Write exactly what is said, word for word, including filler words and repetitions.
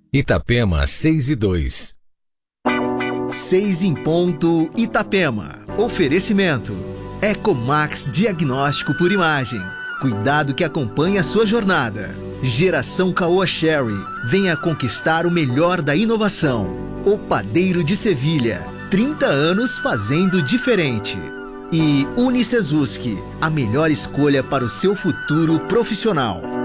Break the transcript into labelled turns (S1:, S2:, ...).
S1: Itapema seis e dois.
S2: Seis em ponto, Itapema. Oferecimento. Ecomax Diagnóstico por Imagem. Cuidado que acompanha a sua jornada. Geração Caoa Sherry. Venha conquistar o melhor da inovação. O Padeiro de Sevilha. trinta anos fazendo diferente. E Unicesuski. A melhor escolha para o seu futuro profissional.